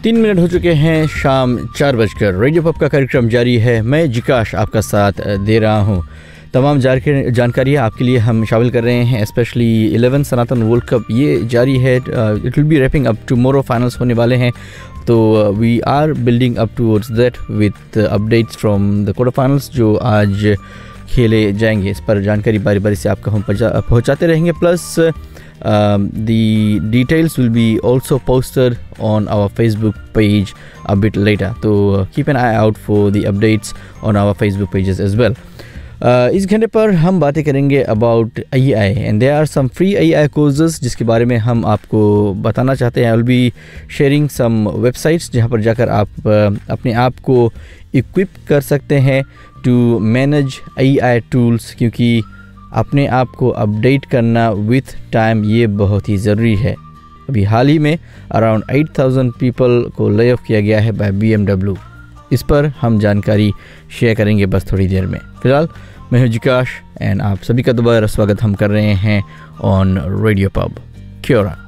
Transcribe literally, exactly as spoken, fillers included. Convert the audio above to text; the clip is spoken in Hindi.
तीन मिनट हो चुके हैं शाम चार बजकर। रेडियो पब का कार्यक्रम जारी है। मैं जिकाश आपका साथ दे रहा हूँ। तमाम जानकारियाँ आपके लिए हम शामिल कर रहे हैं, स्पेशली इलेवन सनातन वर्ल्ड कप ये जारी है। It will be wrapping up tomorrow, finals होने वाले हैं, तो we are building up towards that with updates from the quarter finals जो आज खेले जाएंगे। इस पर जानकारी बारी बारी से आपको हम पहुँचाते रहेंगे। Plus Um, the details will be also posted on our Facebook page a bit later. So uh, keep an eye out for the updates on our Facebook pages as well. Uh, इस घंटे पर हम बातें करेंगे about A E I and there are some free A E I courses जिसके बारे में हम आपको बताना चाहते हैं। I will be sharing some websites जहाँ पर जाकर आप uh, अपने आप को equip कर सकते हैं to manage A E I tools, क्योंकि अपने आप को अपडेट करना विथ टाइम ये बहुत ही ज़रूरी है। अभी हाल ही में अराउंड आठ हज़ार पीपल को ले ऑफ किया गया है बाय बी एम डब्ल्यू। इस पर हम जानकारी शेयर करेंगे बस थोड़ी देर में। फ़िलहाल मैं हूं जिकाश एंड आप सभी का दोबारा स्वागत हम कर रहे हैं ऑन रेडियो पब। क्योरा।